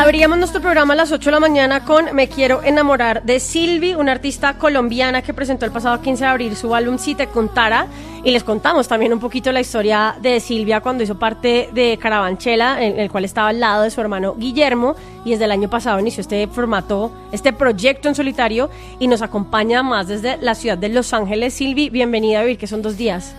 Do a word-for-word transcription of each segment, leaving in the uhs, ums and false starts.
Abríamos nuestro programa a las ocho de la mañana con Me Quiero Enamorar de Silvi, una artista colombiana que presentó el pasado quince de abril su álbum Si Te Contara, y les contamos también un poquito la historia de Silvia cuando hizo parte de Carabanchela, en el cual estaba al lado de su hermano Guillermo, y desde el año pasado inició este formato, este proyecto en solitario, y nos acompaña más desde la ciudad de Los Ángeles. Silvi, bienvenida a Vivir, que son dos días.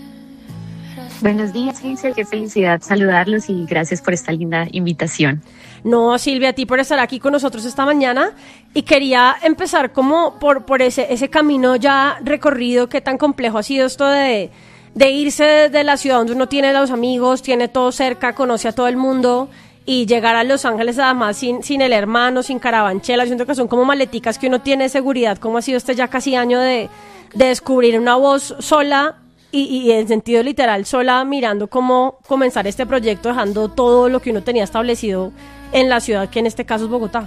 Buenos días, Hazel, qué felicidad saludarlos y gracias por esta linda invitación. No, Silvia, a ti por estar aquí con nosotros esta mañana, y quería empezar como por, por ese, ese camino ya recorrido. Qué tan complejo ha sido esto de, de irse de la ciudad donde uno tiene a los amigos, tiene todo cerca, conoce a todo el mundo, y llegar a Los Ángeles además sin, sin el hermano, sin Carabanchela. Siento que son como maleticas que uno tiene de seguridad. ¿Cómo ha sido este ya casi año de, de descubrir una voz sola? Y, y en sentido literal, sola, mirando cómo comenzar este proyecto, dejando todo lo que uno tenía establecido en la ciudad, que en este caso es Bogotá.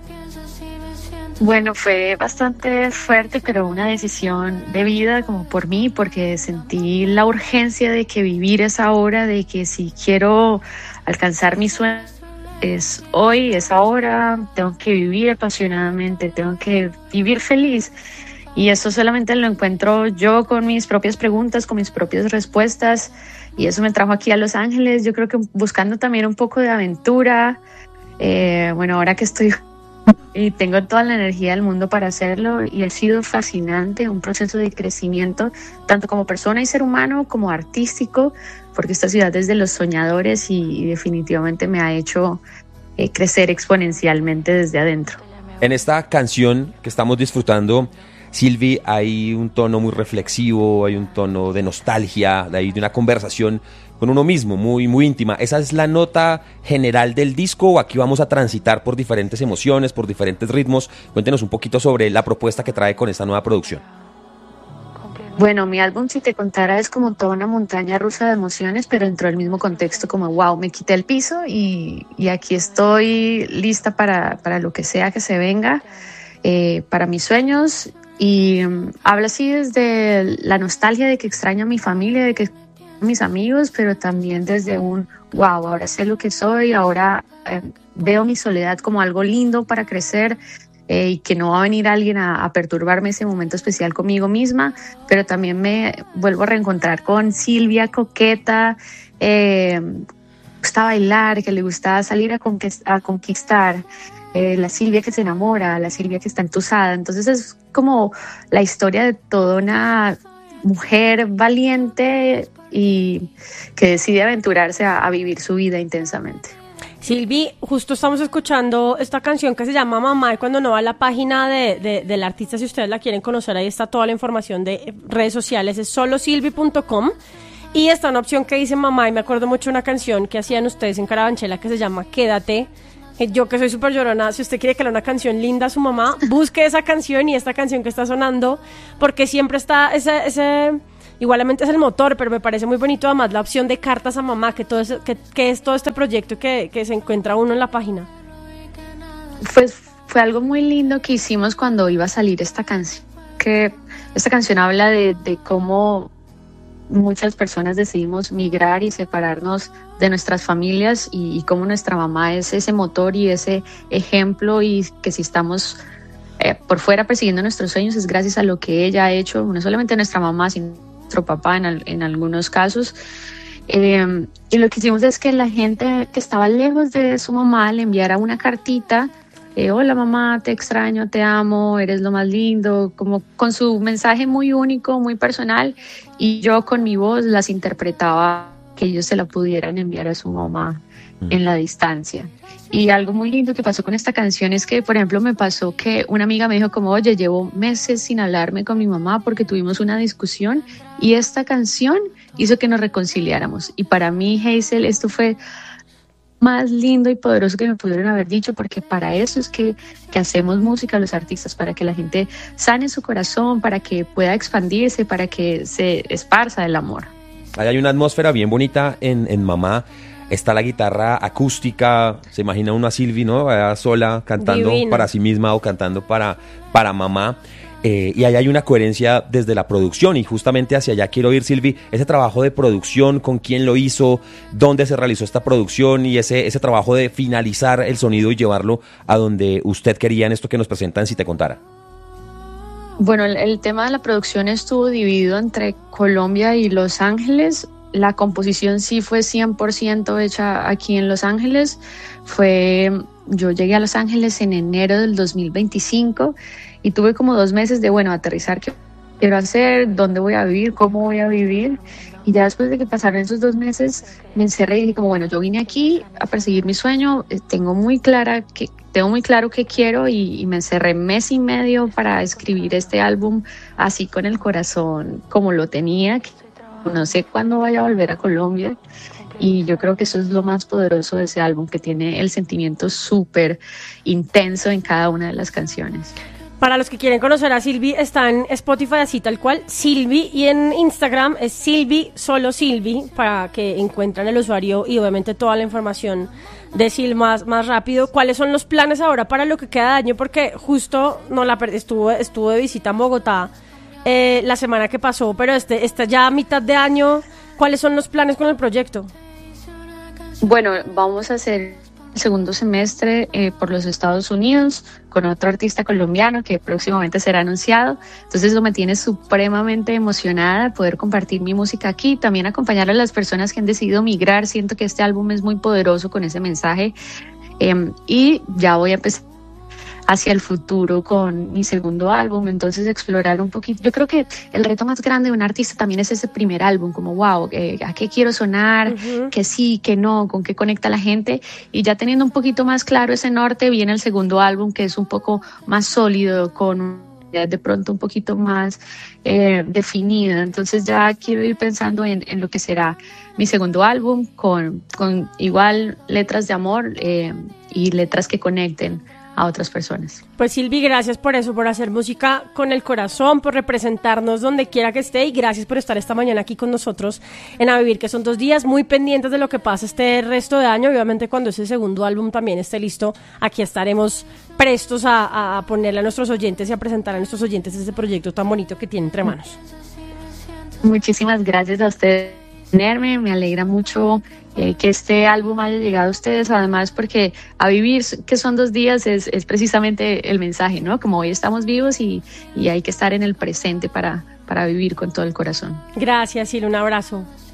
Bueno, fue bastante fuerte, pero una decisión de vida como por mí, porque sentí la urgencia de que vivir es ahora, de que si quiero alcanzar mi sueño es hoy, es ahora, tengo que vivir apasionadamente, tengo que vivir feliz. Y eso solamente lo encuentro yo con mis propias preguntas, con mis propias respuestas. Y eso me trajo aquí a Los Ángeles. Yo creo que buscando también un poco de aventura. Eh, bueno, ahora que estoy y tengo toda la energía del mundo para hacerlo. Y ha sido fascinante, un proceso de crecimiento, tanto como persona y ser humano, como artístico, porque esta ciudad es de los soñadores y, y definitivamente me ha hecho eh, crecer exponencialmente desde adentro. En esta canción que estamos disfrutando, Silvi, hay un tono muy reflexivo, hay un tono de nostalgia, hay de una conversación con uno mismo, muy, muy íntima. ¿Esa es la nota general del disco o aquí vamos a transitar por diferentes emociones, por diferentes ritmos? Cuéntenos un poquito sobre la propuesta que trae con esta nueva producción. Bueno, mi álbum Si Te Contara es como toda una montaña rusa de emociones, pero dentro del mismo contexto, como wow, me quité el piso y, y aquí estoy lista para, para lo que sea que se venga, eh, para mis sueños. Y um, habla así desde la nostalgia de que extraño a mi familia, de que extraño a mis amigos, pero también desde un wow, ahora sé lo que soy, ahora eh, veo mi soledad como algo lindo para crecer, eh, y que no va a venir alguien a, a perturbarme ese momento especial conmigo misma, pero también me vuelvo a reencontrar con Silvia coqueta, eh, que gusta bailar, que le gusta salir a, conquist- a conquistar. Eh, la Silvia que se enamora, la Silvia que está entusada. Entonces es como la historia de toda una mujer valiente y que decide aventurarse a, a vivir su vida intensamente. Silvi, justo estamos escuchando esta canción que se llama Mamá, y cuando no va a la página de, de, del artista, si ustedes la quieren conocer, ahí está toda la información de redes sociales, es solo silvi punto com. Y está una opción que dice Mamá, y me acuerdo mucho de una canción que hacían ustedes en Carabanchela que se llama Quédate. Yo que soy súper llorona, si usted quiere que le dé una canción linda a su mamá, busque esa canción y esta canción que está sonando, porque siempre está ese, ese igualmente es el motor, pero me parece muy bonito además la opción de cartas a mamá, que todo es, que, que es todo este proyecto que, que se encuentra uno en la página. Pues fue algo muy lindo que hicimos cuando iba a salir esta canción, que esta canción habla de, de cómo muchas personas decidimos migrar y separarnos de nuestras familias y, y cómo nuestra mamá es ese motor y ese ejemplo, y que si estamos eh, por fuera persiguiendo nuestros sueños es gracias a lo que ella ha hecho, no solamente nuestra mamá sino nuestro papá en, al, en algunos casos. Eh, y lo que hicimos es que la gente que estaba lejos de su mamá le enviara una cartita. Eh, hola mamá, te extraño, te amo, eres lo más lindo, como con su mensaje muy único, muy personal, y yo con mi voz las interpretaba que ellos se la pudieran enviar a su mamá mm. en la distancia. Y algo muy lindo que pasó con esta canción es que, por ejemplo, me pasó que una amiga me dijo como, oye, llevo meses sin hablarme con mi mamá porque tuvimos una discusión y esta canción hizo que nos reconciliáramos. Y para mí, Hazel, esto fue más lindo y poderoso que me pudieron haber dicho, porque para eso es que, que hacemos música los artistas, para que la gente sane su corazón, para que pueda expandirse, para que se esparza el amor. Ahí hay una atmósfera bien bonita en, en Mamá. Está la guitarra acústica, se imagina uno a Silvi, ¿no? Allá sola, cantando Divino. Para sí misma o cantando para, para mamá. Eh, y ahí hay una coherencia desde la producción y justamente hacia allá quiero ir, Sylvie, ese trabajo de producción, con quién lo hizo, dónde se realizó esta producción y ese, ese trabajo de finalizar el sonido y llevarlo a donde usted quería en esto que nos presentan Si Te Contara. Bueno, el, el tema de la producción estuvo dividido entre Colombia y Los Ángeles. La composición sí fue cien por ciento hecha aquí en Los Ángeles. Fue, yo llegué a Los Ángeles en enero del dos mil veinticinco y tuve como dos meses de, bueno, aterrizar, qué quiero hacer, dónde voy a vivir, cómo voy a vivir. Y ya después de que pasaron esos dos meses, me encerré y dije como, bueno, yo vine aquí a perseguir mi sueño, tengo muy clara que tengo muy claro qué quiero y, y me encerré mes y medio para escribir este álbum así con el corazón como lo tenía. No sé cuándo vaya a volver a Colombia y yo creo que eso es lo más poderoso de ese álbum, que tiene el sentimiento súper intenso en cada una de las canciones. Para los que quieren conocer a Sylvie, está en Spotify así tal cual, Sylvie, y en Instagram es Sylvie, solo Sylvie, para que encuentren el usuario y obviamente toda la información de Sil más, más rápido. ¿Cuáles son los planes ahora para lo que queda de año? Porque justo no la perdí, estuvo, estuvo de visita en Bogotá eh, la semana que pasó, pero este, este ya a mitad de año, ¿cuáles son los planes con el proyecto? Bueno, vamos a hacer el segundo semestre eh, por los Estados Unidos con otro artista colombiano que próximamente será anunciado. Entonces eso me tiene supremamente emocionada, poder compartir mi música aquí, también acompañar a las personas que han decidido migrar. Siento que este álbum es muy poderoso con ese mensaje eh, y ya voy a empezar hacia el futuro con mi segundo álbum, entonces explorar un poquito. Yo creo que el reto más grande de un artista también es ese primer álbum, como wow, eh, ¿a qué quiero sonar? Uh-huh. ¿Qué sí, qué no? ¿Con qué conecta la gente? Y ya teniendo un poquito más claro ese norte, viene el segundo álbum, que es un poco más sólido, con de pronto un poquito más eh, definida. Entonces ya quiero ir pensando en, en lo que será mi segundo álbum, con, con igual letras de amor eh, y letras que conecten a otras personas. Pues Sylvie, gracias por eso, por hacer música con el corazón, por representarnos donde quiera que esté, y gracias por estar esta mañana aquí con nosotros en A Vivir, que son dos días muy pendientes de lo que pasa este resto de año. Obviamente cuando ese segundo álbum también esté listo, aquí estaremos prestos a, a ponerle a nuestros oyentes y a presentar a nuestros oyentes ese proyecto tan bonito que tiene entre manos. Muchísimas gracias a ustedes por tenerme, me alegra mucho eh, que este álbum haya llegado a ustedes, además porque A Vivir, que son dos días, es, es precisamente el mensaje, ¿no? Como hoy estamos vivos y, y hay que estar en el presente para, para vivir con todo el corazón. Gracias, Sil, un abrazo.